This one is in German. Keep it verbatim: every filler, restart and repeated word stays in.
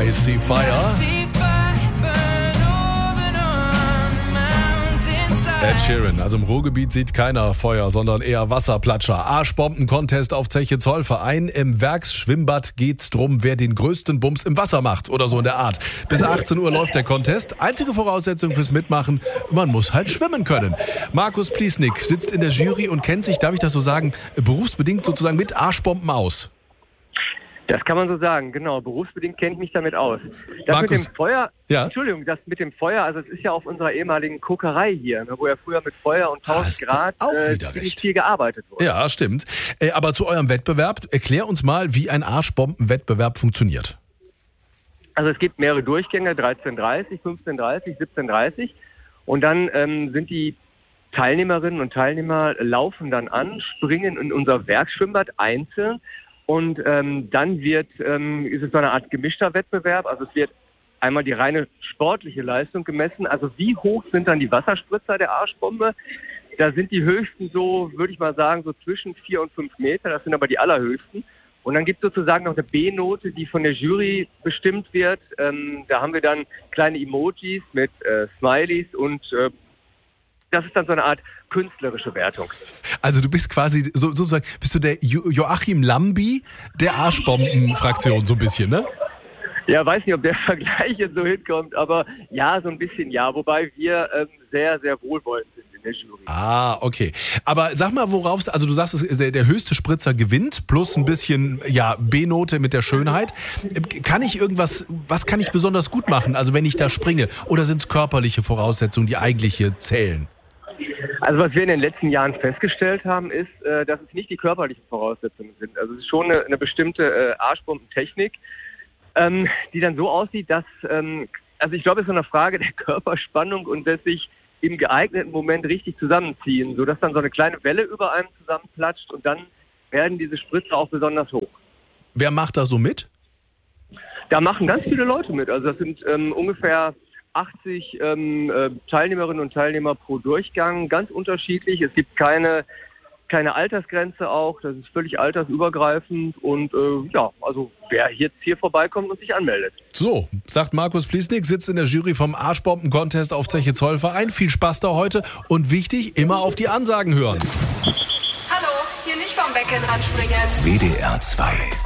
I See Fire. Ed Sheeran, also im Ruhrgebiet sieht keiner Feuer, sondern eher Wasserplatscher. Arschbomben-Contest auf Zeche Zollverein. Im Werksschwimmbad geht's drum, wer den größten Bums im Wasser macht oder so in der Art. Bis achtzehn Uhr läuft der Contest. Einzige Voraussetzung fürs Mitmachen, man muss halt schwimmen können. Markus Pliesnik sitzt in der Jury und kennt sich, darf ich das so sagen, berufsbedingt sozusagen mit Arschbomben aus. Das kann man so sagen, genau. Berufsbedingt kenne ich mich damit aus. Das Markus, mit dem Feuer, ja? Entschuldigung, das mit dem Feuer, also es ist ja auf unserer ehemaligen Kokerei hier, ne, wo ja früher mit Feuer und tausend Grad auch äh, wieder recht. viel gearbeitet wurde. Ja, stimmt. Äh, aber zu eurem Wettbewerb, erklär uns mal, wie ein Arschbombenwettbewerb funktioniert. Also es gibt mehrere Durchgänge, dreizehn Uhr dreißig, fünfzehn Uhr dreißig, siebzehn Uhr dreißig und dann ähm, sind die Teilnehmerinnen und Teilnehmer laufen dann an, springen in unser Werksschwimmbad einzeln. Und ähm, dann wird, ähm, ist es so eine Art gemischter Wettbewerb. Also es wird einmal die reine sportliche Leistung gemessen. Also wie hoch sind dann die Wasserspritzer der Arschbombe? Da sind die höchsten so, würde ich mal sagen, so zwischen vier und fünf Meter. Das sind aber die allerhöchsten. Und dann gibt es sozusagen noch eine B-Note, die von der Jury bestimmt wird. Ähm, da haben wir dann kleine Emojis mit äh, Smileys und äh, das ist dann so eine Art künstlerische Wertung. Also du bist quasi so, sozusagen, bist du der jo- Joachim Lambi der Arschbomben-Fraktion so ein bisschen, ne? Ja, weiß nicht, ob der Vergleich jetzt so hinkommt, aber ja, so ein bisschen ja. Wobei wir ähm, sehr, sehr wohlwollend sind in der Jury. Ah, okay. Aber sag mal, worauf, also du sagst, der, der höchste Spritzer gewinnt, plus ein bisschen, ja, B-Note mit der Schönheit. Kann ich irgendwas, was kann ich besonders gut machen, also wenn ich da springe? Oder sind es körperliche Voraussetzungen, die eigentlich hier zählen? Also was wir in den letzten Jahren festgestellt haben, ist, äh, dass es nicht die körperlichen Voraussetzungen sind. Also es ist schon eine, eine bestimmte äh, Arschbombentechnik, ähm, die dann so aussieht, dass, ähm, also ich glaube, es ist so eine Frage der Körperspannung und des sich im geeigneten Moment richtig zusammenziehen, sodass dann so eine kleine Welle über einem zusammenplatscht und dann werden diese Spritzer auch besonders hoch. Wer macht da so mit? Da machen ganz viele Leute mit. Also das sind ähm, ungefähr achtzig ähm, äh, Teilnehmerinnen und Teilnehmer pro Durchgang, ganz unterschiedlich. Es gibt keine, keine Altersgrenze auch, das ist völlig altersübergreifend und äh, ja, also wer jetzt hier vorbeikommt und sich anmeldet. So, sagt Markus Pliesnik, sitzt in der Jury vom Arschbomben-Contest auf Zeche Zollverein. Viel Spaß da heute und wichtig, immer auf die Ansagen hören. Hallo, hier nicht vom Becken anspringen. W D R zwei